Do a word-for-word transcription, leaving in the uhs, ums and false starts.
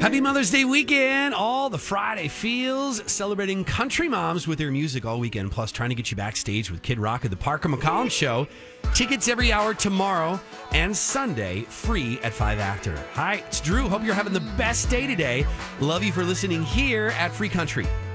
Happy Mother's Day weekend. All the Friday feels, celebrating country moms with their music all weekend, plus trying to get you backstage with Kid Rock at the Parker McCollum Show. Tickets every hour tomorrow and Sunday, free at five Actor. Hi, it's Drew. Hope you're having the best day today. Love you for listening here at Free Country.